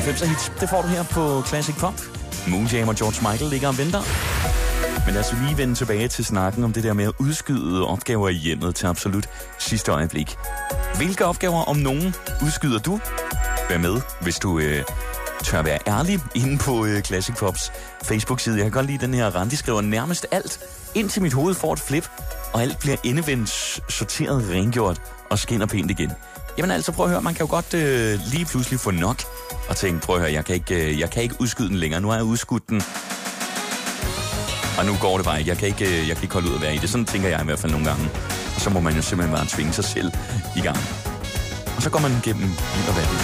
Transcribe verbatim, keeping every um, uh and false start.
femser hits, det får du her på Classic Pop. Moonjam og George Michael ligger og venter. Men lad os lige vende tilbage til snakken om det der med at udskyde opgaver i hjemmet til absolut sidste øjeblik. Hvilke opgaver om nogen udskyder du? Vær med, hvis du øh, tør være ærlig inde på øh, Classic Pops Facebook-side. Jeg kan godt lide den her Randi skriver nærmest alt, indtil mit hoved får et flip, og alt bliver endevendt, sorteret, rengjort og skinner pænt igen. Jamen altså, prøv at høre, man kan jo godt øh, lige pludselig få nok og tænke, prøv at høre, jeg kan, ikke, øh, jeg kan ikke udskyde den længere. Nu har jeg udskudt den, og nu går det bare ikke. Jeg kan ikke, øh, jeg kan ikke holde ud at være i det. Sådan tænker jeg i hvert fald nogle gange. Og så må man jo simpelthen bare tvinge sig selv i gang. Og så går man gennem liv og vand.